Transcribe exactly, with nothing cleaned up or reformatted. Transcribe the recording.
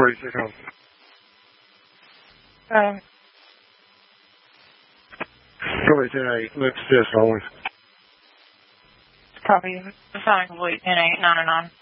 forty-six home. Um, Probably ten eight. Let's just always. copy. Sonic Complete ten eight, nine oh nine.